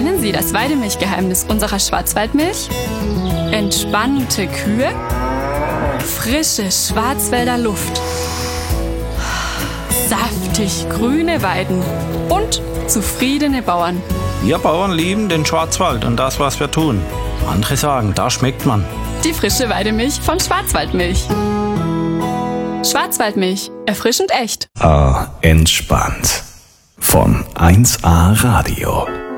Kennen Sie das Weidemilchgeheimnis unserer Schwarzwaldmilch? Entspannte Kühe, frische Schwarzwälder Luft, saftig grüne Weiden und zufriedene Bauern. Wir Bauern lieben den Schwarzwald und das, was wir tun. Andere sagen, da schmeckt man. Die frische Weidemilch von Schwarzwaldmilch. Schwarzwaldmilch, erfrischend echt. Entspannt. Von 1A Radio.